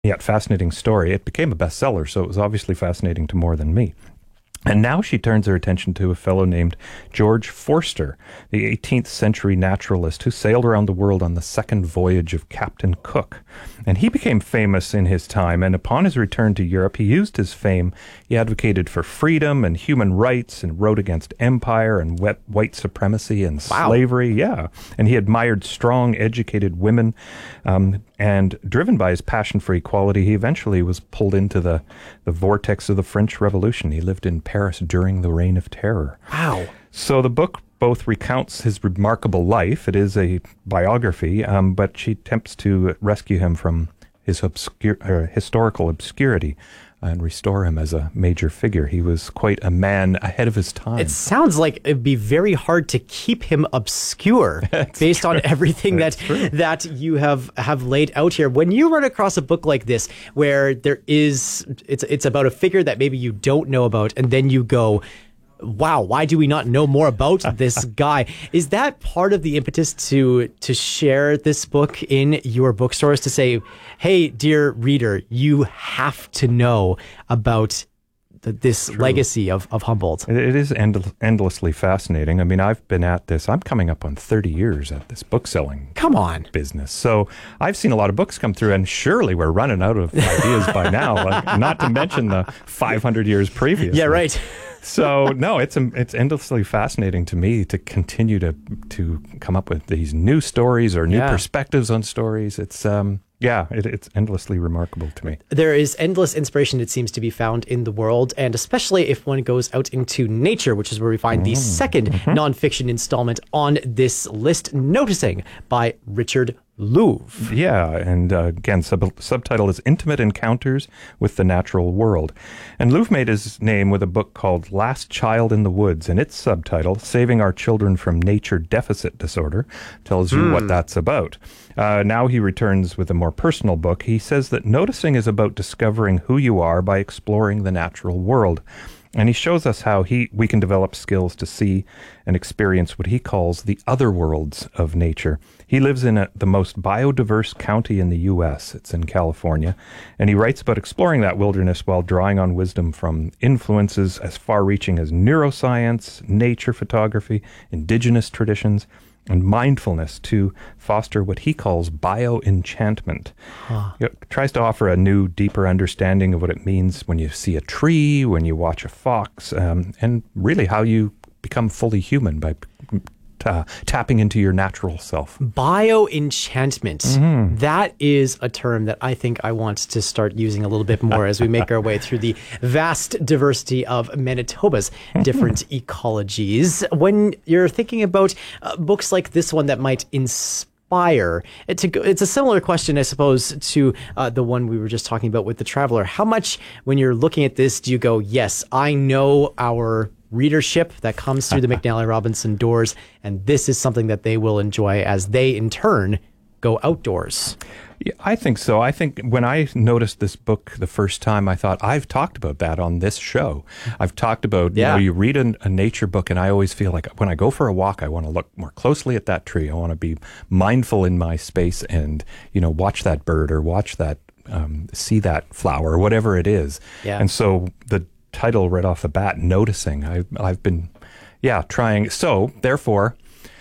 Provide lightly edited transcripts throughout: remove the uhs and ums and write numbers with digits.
yet fascinating story. It became a bestseller, so it was obviously fascinating to more than me. And now she turns her attention to a fellow named George Forster, the 18th century naturalist who sailed around the world on the second voyage of Captain Cook. And he became famous in his time, and upon his return to Europe, he used his fame. He advocated for freedom and human rights and wrote against empire and white supremacy and slavery. Yeah. And he admired strong, educated women. And driven by his passion for equality, he eventually was pulled into the vortex of the French Revolution. He lived in Paris during the Reign of Terror. Wow. So the book both recounts his remarkable life. It is a biography, but she attempts to rescue him from his historical obscurity and restore him as a major figure. He was quite a man ahead of his time. It sounds like it'd be very hard to keep him obscure based on everything that you have laid out here. When you run across a book like this, where it's about a figure that maybe you don't know about, and then you go, wow, why do we not know more about this guy? Is that part of the impetus to share this book in your bookstores, to say, hey, dear reader, you have to know about this legacy of Humboldt? It is endlessly fascinating. I mean, I've been at this, I'm coming up on 30 years at this bookselling business. So I've seen a lot of books come through, and surely we're running out of ideas by now, not to mention the 500 years previous. Yeah, right. So no, it's endlessly fascinating to me to continue to come up with these new stories or new perspectives on stories. It's it's endlessly remarkable to me. There is endless inspiration, it seems, to be found in the world, and especially if one goes out into nature, which is where we find the second nonfiction installment on this list, Noticing by Richard Louv. Yeah, and again, subtitle is Intimate Encounters with the Natural World. And Louv made his name with a book called Last Child in the Woods, and its subtitle, Saving Our Children from Nature Deficit Disorder, tells you what that's about. Now he returns with a more personal book. He says that noticing is about discovering who you are by exploring the natural world. And he shows us how we can develop skills to see and experience what he calls the other worlds of nature. He lives in the most biodiverse county in the U.S. It's in California. And he writes about exploring that wilderness while drawing on wisdom from influences as far-reaching as neuroscience, nature photography, indigenous traditions, and mindfulness to foster what he calls bio-enchantment. It tries to offer a new, deeper understanding of what it means when you see a tree, when you watch a fox, and really how you become fully human by tapping into your natural self. Bio-enchantment. That is a term that I think I want to start using a little bit more as we make our way through the vast diversity of Manitoba's different ecologies. When you're thinking about books like this one that might inspire, it's a similar question, I suppose, to the one we were just talking about with The Traveler. How much, when you're looking at this, do you go, yes, I know our readership that comes through the McNally Robinson doors, and this is something that they will enjoy as they, in turn, go outdoors? Yeah, I think so. I think when I noticed this book the first time, I thought, I've talked about that on this show. I've talked about, you read a nature book, and I always feel like when I go for a walk, I want to look more closely at that tree. I want to be mindful in my space and, watch that bird or watch that, see that flower or whatever it is. Yeah. And so the title right off the bat, Noticing, I've been trying. So therefore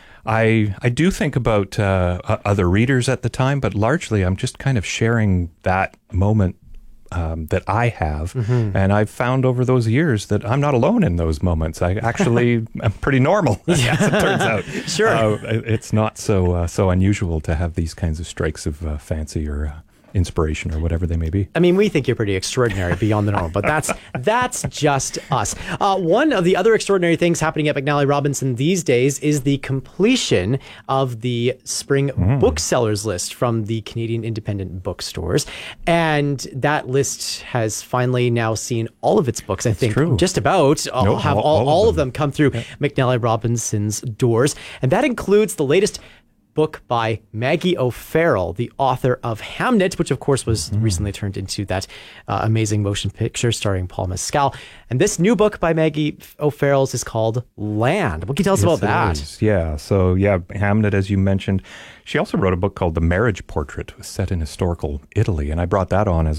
I do think about other readers at the time, but largely I'm just kind of sharing that moment that I have. And I've found over those years that I'm not alone in those moments. I actually am pretty normal, as it turns out. Sure. It's not so unusual to have these kinds of strikes of fancy or inspiration or whatever they may be. I mean, we think you're pretty extraordinary beyond the norm, but that's just us. One of the other extraordinary things happening at McNally Robinson these days is the completion of the spring booksellers list from the Canadian Independent Bookstores. And that list has finally now seen all of its books, I think. True. Just about all of them come through McNally Robinson's doors. And that includes the latest book by Maggie O'Farrell, the author of Hamnet, which of course was recently turned into that amazing motion picture starring Paul Mescal. And this new book by Maggie O'Farrell is called Land. What can you tell us about that? Yeah. So, Hamnet, as you mentioned. She also wrote a book called The Marriage Portrait, set in historical Italy. And I brought that on as